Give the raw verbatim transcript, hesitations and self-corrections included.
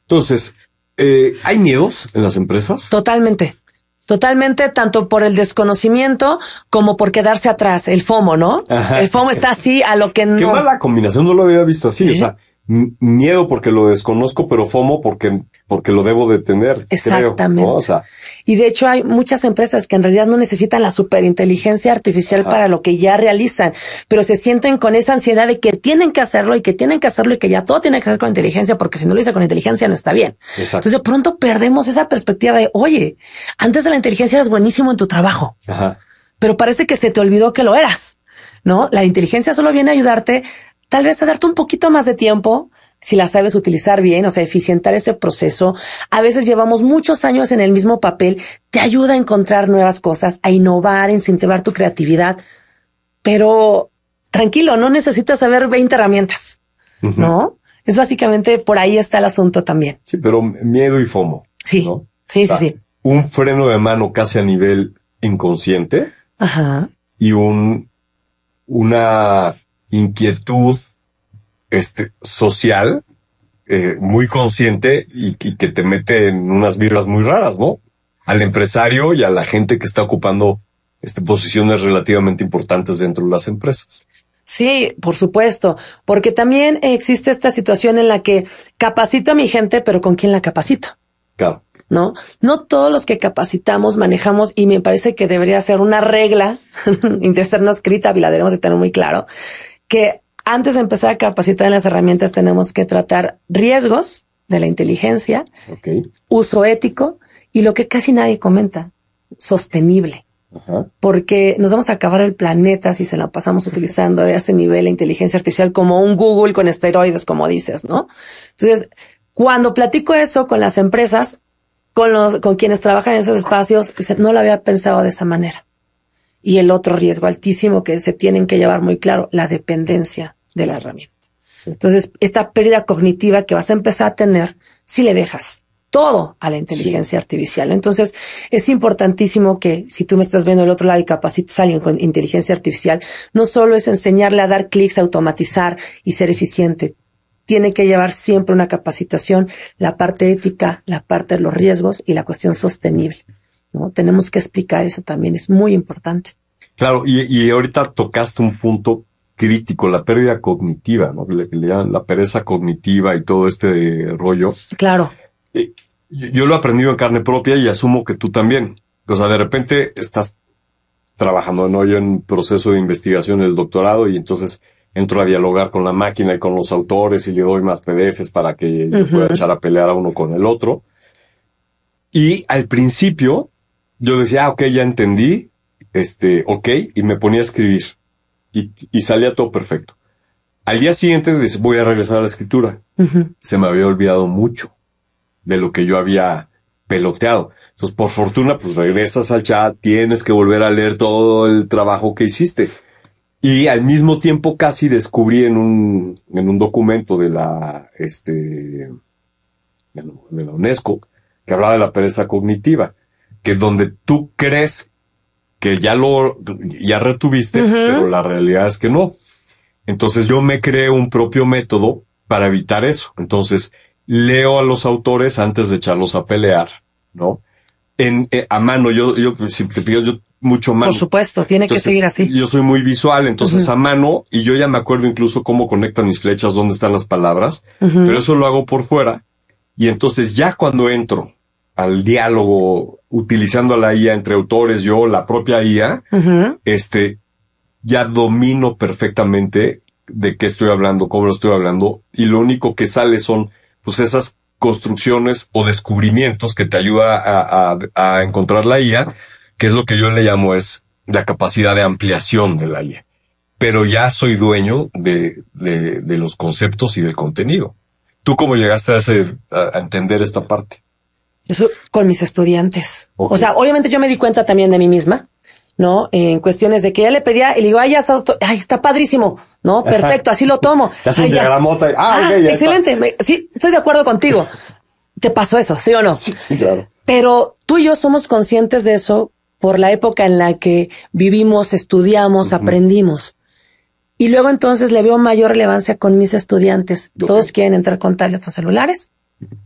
Entonces, eh, ¿hay miedos en las empresas? Totalmente. Totalmente, tanto por el desconocimiento como por quedarse atrás. El FOMO, ¿no? Ajá. El FOMO está así a lo que no. Qué mala combinación, no lo había visto así. ¿Sí? O sea, m- miedo porque lo desconozco, pero FOMO porque, porque lo debo de tener. Exactamente. Creo, ¿no? O sea, Y de hecho hay muchas empresas que en realidad no necesitan la superinteligencia artificial ajá. para lo que ya realizan, pero se sienten con esa ansiedad de que tienen que hacerlo y que tienen que hacerlo y que ya todo tiene que ser con inteligencia, porque si no lo hice con inteligencia no está bien. Exacto. Entonces de pronto perdemos esa perspectiva de, oye, antes de la inteligencia eras buenísimo en tu trabajo, Ajá. pero parece que se te olvidó que lo eras, ¿no? La inteligencia solo viene a ayudarte, tal vez a darte un poquito más de tiempo, si la sabes utilizar bien, o sea, eficientar ese proceso. A veces llevamos muchos años en el mismo papel, te ayuda a encontrar nuevas cosas, a innovar, a incentivar tu creatividad, pero tranquilo, no necesitas saber veinte herramientas, Uh-huh. ¿no? Es básicamente por ahí está el asunto también. Sí, pero miedo y FOMO. Sí, ¿no? sí, O sea, sí, sí. Un freno de mano casi a nivel inconsciente Ajá. y un, una inquietud, este, social, eh, muy consciente y, y que te mete en unas vibras muy raras, ¿no? Al empresario y a la gente que está ocupando, este, posiciones relativamente importantes dentro de las empresas. Sí, por supuesto, porque también existe esta situación en la que capacito a mi gente, pero ¿con quién la capacito? Claro. ¿No? No todos los que capacitamos manejamos, y me parece que debería ser una regla, de ser no escrita, y la debemos de tener muy claro, que antes de empezar a capacitar en las herramientas tenemos que tratar riesgos de la inteligencia, Okay. uso ético y lo que casi nadie comenta, sostenible. Ajá. Porque nos vamos a acabar el planeta si se la pasamos utilizando de ese nivel la inteligencia artificial como un Google con esteroides, como dices, ¿no? Entonces, cuando platico eso con las empresas, con los, con quienes trabajan en esos espacios, dicen, no lo había pensado de esa manera. Y el otro riesgo altísimo que se tienen que llevar muy claro, la dependencia de la herramienta. Entonces, esta pérdida cognitiva que vas a empezar a tener si le dejas todo a la inteligencia sí. artificial. Entonces, es importantísimo que si tú me estás viendo del otro lado y capacitas a alguien con inteligencia artificial, no solo es enseñarle a dar clics, automatizar y ser eficiente. Tiene que llevar siempre una capacitación, la parte ética, la parte de los riesgos y la cuestión sostenible, ¿no? Tenemos que explicar eso también, es muy importante. Claro, y, y ahorita tocaste un punto crítico, la pérdida cognitiva, ¿no? Le, le llaman la pereza cognitiva y todo este rollo. Claro. Eh, yo, yo lo he aprendido en carne propia y asumo que tú también. O sea, de repente estás trabajando, ¿no? Yo en proceso de investigación del doctorado y entonces entro a dialogar con la máquina y con los autores y le doy más P D Fs para que uh-huh. yo pueda echar a pelear a uno con el otro. Y al principio yo decía, ah, ok, ya entendí, este, ok, y me ponía a escribir y, y salía todo perfecto. Al día siguiente dice, voy a regresar a la escritura. Uh-huh. Se me había olvidado mucho de lo que yo había peloteado. Entonces, por fortuna, pues regresas al chat, tienes que volver a leer todo el trabajo que hiciste. Y al mismo tiempo casi descubrí en un, en un documento de la, este, de la UNESCO, que hablaba de la pereza cognitiva, que es donde tú crees que ya lo, ya retuviste, uh-huh. pero la realidad es que no. Entonces yo me creé un propio método para evitar eso. Entonces leo a los autores antes de echarlos a pelear, ¿no? En, eh, a mano, yo, yo, si te pido, yo mucho mano. Por supuesto, tiene entonces, que seguir así. Yo soy muy visual, entonces uh-huh. a mano, y yo ya me acuerdo incluso cómo conectan mis flechas, dónde están las palabras, uh-huh. pero eso lo hago por fuera. Y entonces ya cuando entro al diálogo, utilizando a la I A entre autores, yo, la propia I A, uh-huh. este, ya domino perfectamente de qué estoy hablando, cómo lo estoy hablando, y lo único que sale son, pues, esas construcciones o descubrimientos que te ayuda a, a, a encontrar la I A, que es lo que yo le llamo es la capacidad de ampliación de la I A. Pero ya soy dueño de, de, de los conceptos y del contenido. ¿Tú cómo llegaste a, ese, a entender esta parte? Eso con mis estudiantes. Okay. O sea, obviamente yo me di cuenta también de mí misma, ¿no? En cuestiones de que ya le pedía y le digo, ay, ya está, ay, está padrísimo, ¿no? Perfecto, así lo tomo. Te hace un diagramota. Ah, ah okay, ya excelente. Me, sí, estoy de acuerdo contigo. ¿Te pasó eso, sí o no? Sí, sí, claro. Pero tú y yo somos conscientes de eso por la época en la que vivimos, estudiamos, uh-huh. aprendimos. Y luego entonces le veo mayor relevancia con mis estudiantes. Okay. Todos quieren entrar con tablets o celulares.